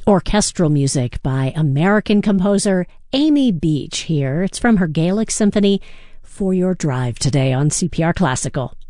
Orchestral music by American composer Amy Beach here. It's from her Gaelic Symphony for your drive today on CPR Classical.